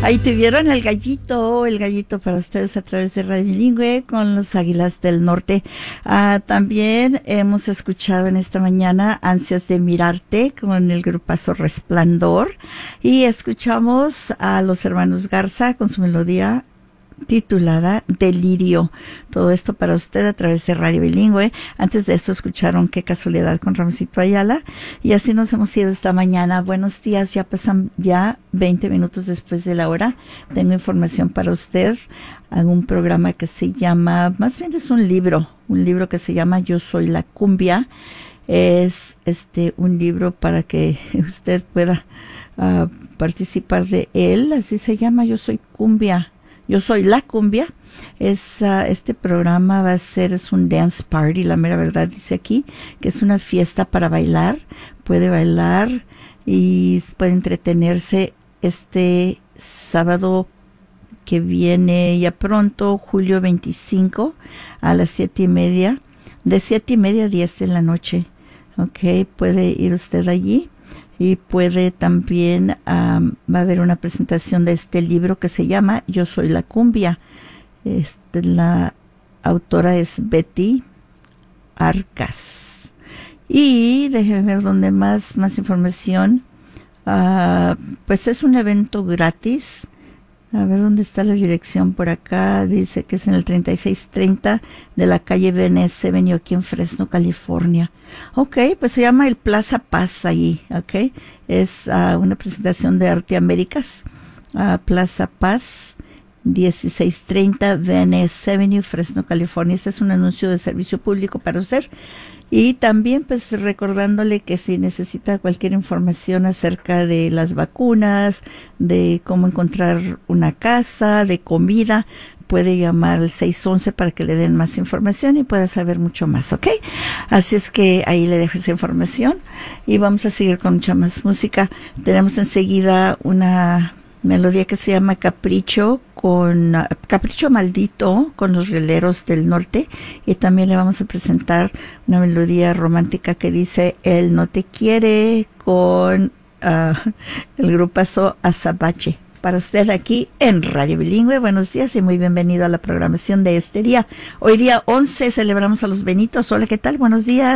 Ahí tuvieron el gallito para ustedes a través de Radio Bilingüe con los Águilas del Norte. También hemos escuchado en esta mañana Ansias de Mirarte con el grupazo Resplandor y escuchamos a los hermanos Garza con su melodía titulada Delirio. Todo esto para usted a través de Radio Bilingüe. Antes de eso escucharon Qué Casualidad con Ramosito Ayala y así nos hemos ido esta mañana. Buenos días, ya pasan 20 minutos después de la hora. Tengo información para usted. Hago un programa que se llama, más bien es un libro que se llama Yo Soy la Cumbia. Es un libro para que usted pueda participar de él. Así se llama, Yo Soy Cumbia. Yo Soy la Cumbia. Este programa es un dance party, la mera verdad dice aquí, que es una fiesta para bailar. Puede bailar y puede entretenerse este sábado que viene ya pronto, julio 25, a las 7:30, de 7:30 a 10 de la noche. Ok, puede ir usted allí. Y puede también, va a haber una presentación de este libro que se llama Yo Soy la Cumbia. La autora es Betty Arcas. Y déjeme ver dónde más información. Pues es un evento gratis. A ver dónde está la dirección por acá. Dice que es en el 3630 de la calle Venice Avenue aquí en Fresno, California. Ok, pues se llama el Plaza Paz ahí, ok. Es una presentación de Arte Américas. Plaza Paz, 1630 Venice Avenue, Fresno, California. Este es un anuncio de servicio público para usted. Y también pues recordándole que si necesita cualquier información acerca de las vacunas, de cómo encontrar una casa, de comida, puede llamar al 611 para que le den más información y pueda saber mucho más, ¿ok? Así es que ahí le dejo esa información y vamos a seguir con mucha más música. Tenemos enseguida una melodía que se llama Capricho Maldito con los Rieleros del Norte y también le vamos a presentar una melodía romántica que dice Él no te quiere con el grupazo Azabache. Para usted aquí en Radio Bilingüe, buenos días y muy bienvenido a la programación de este día. Hoy día 11 celebramos a los Benitos. Hola, ¿qué tal? Buenos días.